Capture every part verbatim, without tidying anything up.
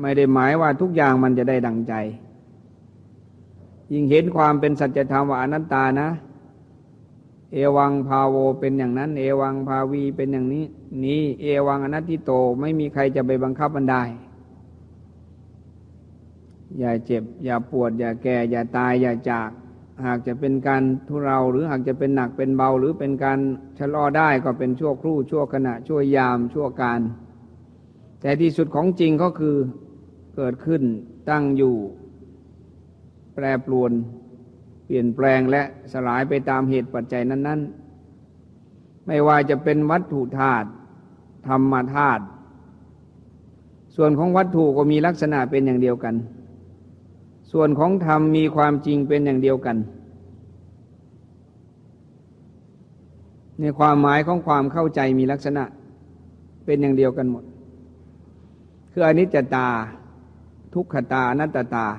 ไม่ได้หมายว่าทุกอย่างมันจะได้ดังใจยิ่งเห็นความเป็นสัจธรรมว่าอนัตตานะเอวังภาโวเป็นอย่างนั้นเอวังภาวีเป็นอย่างนี้นี้เอวังอนัตติโตไม่มีใครจะไปบังคับมันได้อย่าเจ็บอย่าปวดอย่าแก่อย่าตายอย่าจากหากจะเป็นการทุเราหรือหากจะเป็นหนักเป็นเบาหรือเป็นการชะลอได้ก็เป็นชั่วครู่ชั่วขณะชั่วยามชั่วการแต่ที่สุดของจริงก็คือเกิดขึ้นตั้งอยู่แปรปรวนเปลี่ยนแปลงและสลายไปตามเหตุปัจจัยนั้นๆไม่ว่าจะเป็นวัตถุธาตุธรรมธาตุส่วนของวัตถุก็มีลักษณะเป็นอย่างเดียวกันส่วนของธรรมมีความจริงเป็นอย่างเดียวกันในความหมายของความเข้าใจมีลักษณะเป็นอย่างเดียวกันหมดคืออนิจจตาทุกขตาอนัตตา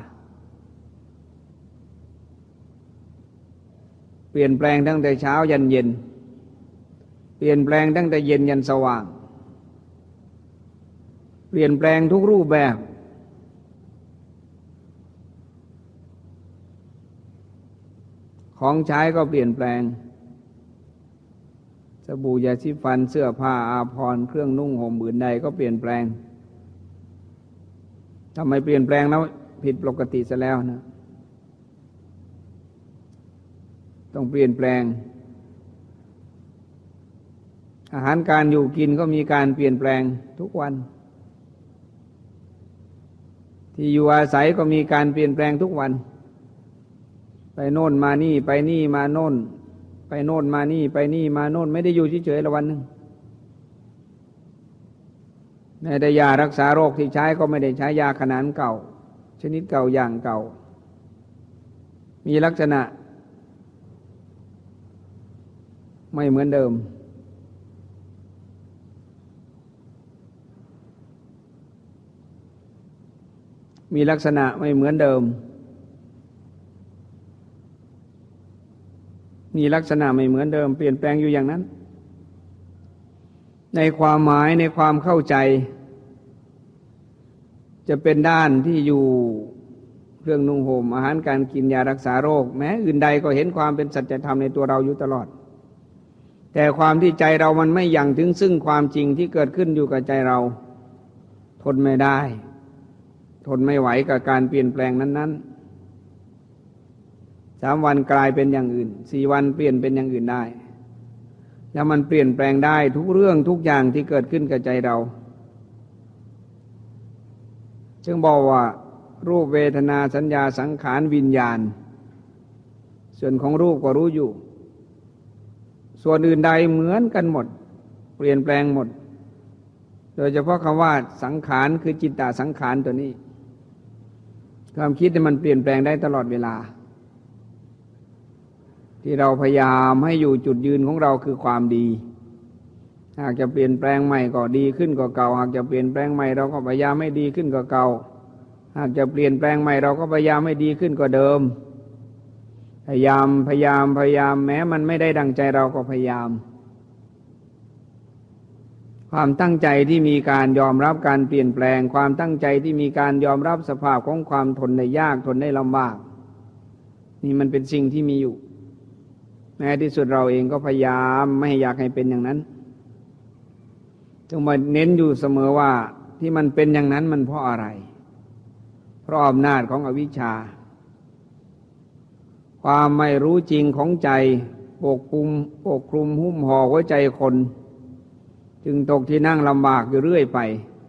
เปลี่ยนแปลงตั้งแต่เช้ายันเย็นเปลี่ยนแปลงตั้งแต่เย็นยันสว่างเปลี่ยนแปลงทุกรูปแบบของใช้ก็เปลี่ยนแปลงสบู่ยาสีฟันเสื้อผ้าอาภรณ์เครื่องนุ่งห่มอื่นใดก็เปลี่ยนแปลงทำไมเปลี่ยนแปลงแล้วผิดปกติซะแล้วนะต้องเปลี่ยนแปลงอาหารการอยู่กินก็มีการเปลี่ยนแปลงทุกวันที่อยู่อาศัยก็มีการเปลี่ยนแปลงทุกวันไปโน่นมานี่ไปนี่มาโน่นไปโน่นมานี่ไปนี่มาโน่นไม่ได้อยู่เฉยๆละวันหนึ่งในแต่ยารักษาโรคที่ใช้ก็ไม่ได้ใช้ยาขนาดเก่าชนิดเก่าอย่างเก่ามีลักษณะไม่เหมือนเดิมมีลักษณะไม่เหมือนเดิมมีลักษณะไม่เหมือนเดิมเปลี่ยนแปลงอยู่อย่างนั้นในความหมายในความเข้าใจจะเป็นด้านที่อยู่เครื่องนุ่งห่มอาหารการกินยารักษาโรคแม้อื่นใดก็เห็นความเป็นสัจธรรมในตัวเราอยู่ตลอดแต่ความที่ใจเรามันไม่ยังถึงซึ่งความจริงที่เกิดขึ้นอยู่กับใจเราทนไม่ได้ทนไม่ไหวกับการเปลี่ยนแปลงนั้นๆสามวันกลายเป็นอย่างอื่นสี่วันเปลี่ยนเป็นอย่างอื่นได้แล้วมันเปลี่ยนแปลงได้ทุกเรื่องทุกอย่างที่เกิดขึ้นกับใจเราจึงบอกว่ารูปเวทนาสัญญาสังขารวิญญาณส่วนของรูปก็รู้อยู่ส่วนอื่นใดเหมือนกันหมดเปลี่ยนแปลงหมดโดยเฉพาะคำว่าสังขารคือจิตตสังขารตัวนี้ความคิดเนี่ยมันเปลี่ยนแปลงได้ตลอดเวลาที่เราพยายามให้อยู่จุดยืนของเราคือความดีหากจะเปลี่ยนแปลงใหม่ก็ดีขึ้นกว่าเก่าหากจะเปลี่ยนแปลงใหม่เราก็พยายามให้ดีขึ้นกว่าเก่าหากจะเปลี่ยนแปลงใหม่เราก็พยายามให้ดีขึ้นกว่าเดิมพยายามพยายามพยายามแม้มันไม่ได้ดังใจเราก็พยายามความตั้งใจที่มีการยอมรับการเปลี่ยนแปลงความตั้งใจที่มีการยอมรับสภาพของความทนได้ยากทนได้ลำบากนี่มันเป็นสิ่งที่มีอยู่แม้ที่สุดเราเองก็พยายามไม่อยากให้เป็นอย่างนั้นจึงมาเน้นอยู่เสมอว่าที่มันเป็นอย่างนั้นมันเพราะอะไรเพราะอำนาจของอวิชชาความไม่รู้จริงของใจปกคลุมปกคลุมหุ้มห่อหัวใจคนจึงตกที่นั่งลำบากอยู่เรื่อยไป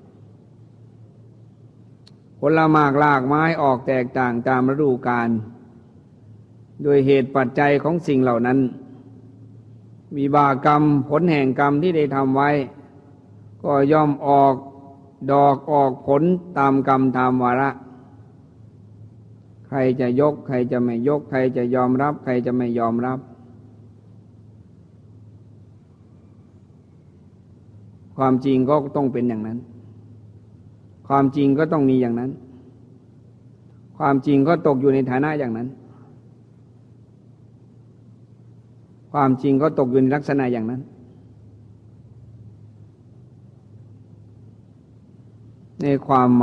ผลหมากรากไม้ออกแตกต่างตามฤดูกาลโดยเหตุปัจจัยของสิ่งเหล่านั้นวิบากกรรมผลแห่งกรรมที่ได้ทำไว้ก็ย่อมออกดอกออกผลตามกรรมตามวาระใครจะยกใครจะไม่ยกใครจะยอมรับใครจะไม่ยอมรับความจริงก็ต้องเป็นอย่างนั้นความจริงก็ต้องมีอย่างนั้นความจริงก็ตกอยู่ในฐานะอย่างนั้นความจริงก็ตกอยู่ในลักษณะอย่างนั้นในความ